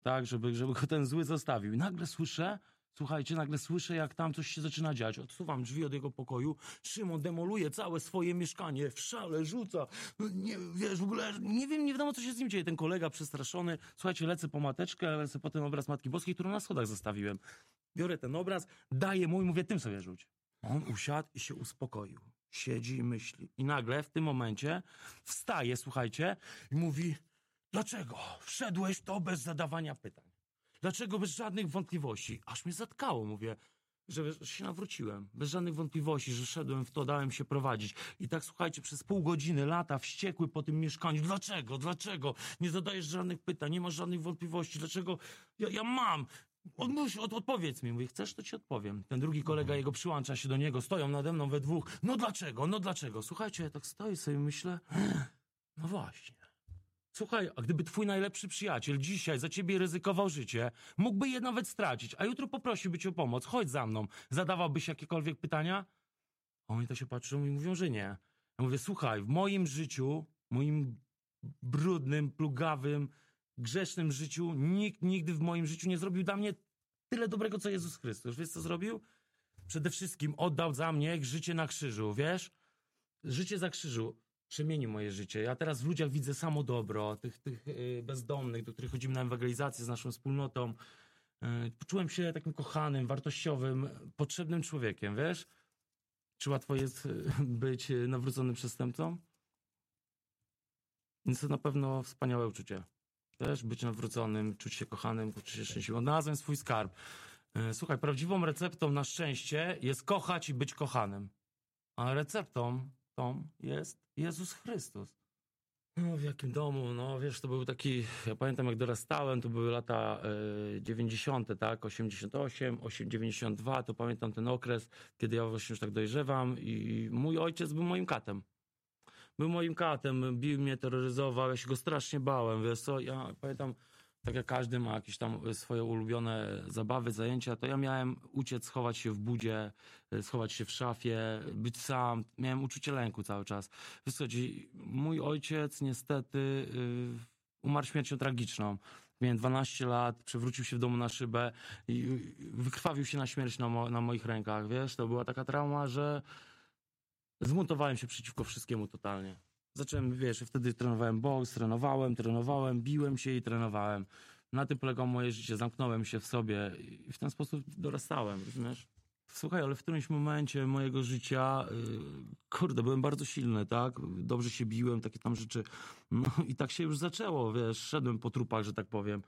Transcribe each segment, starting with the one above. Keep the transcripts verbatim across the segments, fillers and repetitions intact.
tak, żeby, żeby go ten zły zostawił. I nagle słyszę, słuchajcie, nagle słyszę, jak tam coś się zaczyna dziać. Odsuwam drzwi od jego pokoju. Szymon demoluje całe swoje mieszkanie, w szale rzuca. Nie, wiesz, w ogóle nie wiem, nie wiadomo, co się z nim dzieje. Ten kolega przestraszony. Słuchajcie, lecę po mateczkę, lecę po ten obraz Matki Boskiej, którą na schodach zostawiłem. Biorę ten obraz, daję mu i mówię, tym sobie rzuć. On usiadł i się uspokoił. Siedzi i myśli. I nagle w tym momencie wstaje, słuchajcie, i mówi, dlaczego wszedłeś w to bez zadawania pytań? Dlaczego bez żadnych wątpliwości? Aż mnie zatkało, mówię, że, że się nawróciłem. Bez żadnych wątpliwości, że szedłem w to, dałem się prowadzić. I tak, słuchajcie, przez pół godziny, lata, wściekły po tym mieszkaniu. Dlaczego? Dlaczego? Nie zadajesz żadnych pytań, nie masz żadnych wątpliwości. Dlaczego? Ja, ja mam. Od, od, odpowiedz mi. Mówię, chcesz, to ci odpowiem. Ten drugi kolega, jego przyłącza się do niego, stoją nade mną we dwóch. No dlaczego? No dlaczego? Słuchajcie, ja tak stoję sobie i myślę, no właśnie. Słuchaj, a gdyby twój najlepszy przyjaciel dzisiaj za ciebie ryzykował życie, mógłby je nawet stracić, a jutro poprosiłby cię o pomoc, chodź za mną, zadawałbyś jakiekolwiek pytania? A oni to się patrzą i mówią, że nie. Ja mówię, słuchaj, w moim życiu, moim brudnym, plugawym, grzesznym życiu, nikt nigdy w moim życiu nie zrobił dla mnie tyle dobrego, co Jezus Chrystus. Wiesz, co zrobił? Przede wszystkim oddał za mnie życie na krzyżu, wiesz? Życie za krzyżu. Przemienił moje życie. Ja teraz w ludziach widzę samo dobro, tych, tych bezdomnych, do których chodzimy na ewangelizację z naszą wspólnotą. Poczułem się takim kochanym, wartościowym, potrzebnym człowiekiem, wiesz? Czy łatwo jest być nawróconym przestępcą? Więc to na pewno wspaniałe uczucie. Też być nawróconym, czuć się kochanym, czuć się szczęśliwym. Odnalazłem swój skarb. Słuchaj, prawdziwą receptą na szczęście jest kochać i być kochanym. A receptą tą jest Jezus Chrystus. No w jakim domu, no wiesz, to był taki, ja pamiętam jak dorastałem, to były lata y, dziewięćdziesiąte, tak, osiemdziesiąt osiem, dziewięćdziesiąt dwa, to pamiętam ten okres, kiedy ja właśnie już tak dojrzewam i mój ojciec był moim katem. Był moim katem, bił mnie, terroryzował, ja się go strasznie bałem, wiesz co, ja pamiętam, tak jak każdy ma jakieś tam swoje ulubione zabawy, zajęcia, to ja miałem uciec, schować się w budzie, schować się w szafie, być sam. Miałem uczucie lęku cały czas. Wiesz co, mój ojciec niestety yy, umarł śmiercią tragiczną. Miałem dwanaście lat, przewrócił się w domu na szybę i wykrwawił się na śmierć na, mo na moich rękach, wiesz. To była taka trauma, że zbuntowałem się przeciwko wszystkiemu totalnie. Zacząłem, wiesz, wtedy trenowałem boks, trenowałem, trenowałem, biłem się i trenowałem. Na tym polegało moje życie, zamknąłem się w sobie i w ten sposób dorastałem, rozumiesz? Słuchaj, ale w którymś momencie mojego życia, yy, kurde, byłem bardzo silny, tak? Dobrze się biłem, takie tam rzeczy. No i tak się już zaczęło, wiesz, szedłem po trupach, że tak powiem.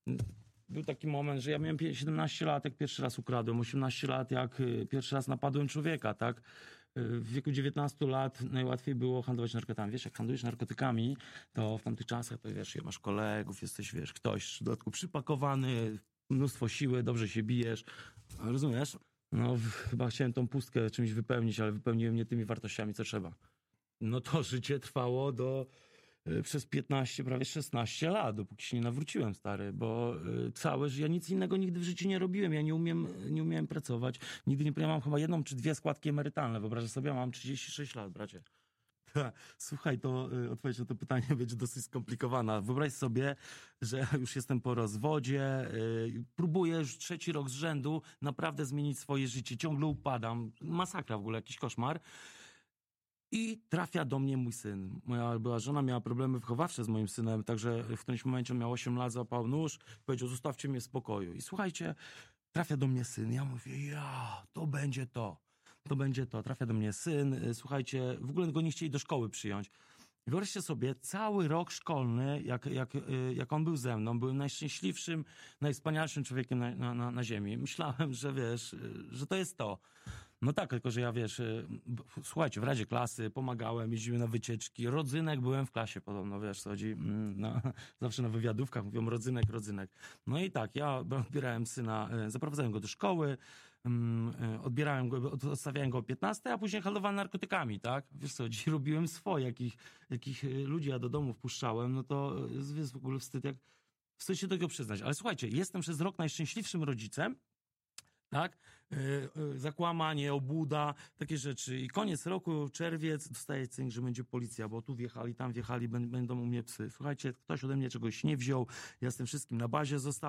Był taki moment, że ja miałem siedemnaście lat, jak pierwszy raz ukradłem, osiemnaście lat, jak pierwszy raz napadłem człowieka, tak? W wieku dziewiętnastu lat najłatwiej było handlować narkotykami. Wiesz, jak handlujesz narkotykami, to w tamtych czasach, to wiesz, masz kolegów, jesteś, wiesz, ktoś w dodatku przypakowany, mnóstwo siły, dobrze się bijesz, rozumiesz? No, chyba chciałem tą pustkę czymś wypełnić, ale wypełniłem nie tymi wartościami, co trzeba. No to życie trwało do... przez piętnaście, prawie szesnaście lat, dopóki się nie nawróciłem, stary, bo y, całe życie, ja nic innego nigdy w życiu nie robiłem, ja nie umiem, nie umiałem pracować, nigdy nie, ja mam chyba jedną czy dwie składki emerytalne, wyobrażasz sobie, ja mam trzydzieści sześć lat, bracie. Słuchaj, to y, odpowiedź na to pytanie będzie dosyć skomplikowana. Wyobraź sobie, że już jestem po rozwodzie, y, próbuję już trzeci rok z rzędu naprawdę zmienić swoje życie, ciągle upadam, masakra w ogóle, jakiś koszmar. I trafia do mnie mój syn. Moja była żona miała problemy wychowawcze z moim synem, także w którymś momencie on miał osiem lat, złapał nóż, powiedział, zostawcie mnie w spokoju. I słuchajcie, trafia do mnie syn. Ja mówię, ja, to będzie to. To będzie to. Trafia do mnie syn. Słuchajcie, w ogóle go nie chcieli do szkoły przyjąć. Wyobraźcie sobie, cały rok szkolny, jak, jak, jak on był ze mną, byłem najszczęśliwszym, najwspanialszym człowiekiem na, na, na ziemi. Myślałem, że wiesz, że to jest to. No tak, tylko że ja wiesz, słuchajcie, w Radzie Klasy pomagałem, jeździłem na wycieczki, rodzynek byłem w klasie podobno, wiesz co chodzi, no, zawsze na wywiadówkach mówią rodzynek, rodzynek. No i tak, ja odbierałem syna, zaprowadzałem go do szkoły, odbierałem go, odstawiałem go o piętnastej, a później handlowałem narkotykami, tak? Wiesz co chodzi, robiłem swoje, jakich, jakich ludzi ja do domu wpuszczałem, no to jest w ogóle wstyd, jak wstyd się do tego przyznać. Ale słuchajcie, jestem przez rok najszczęśliwszym rodzicem, tak? E, e, zakłamanie, obłuda, takie rzeczy. I koniec roku, czerwiec, dostaję cynk, że będzie policja, bo tu wjechali, tam wjechali, będą u mnie psy. Słuchajcie, ktoś ode mnie czegoś nie wziął, ja z tym wszystkim na bazie zostałem.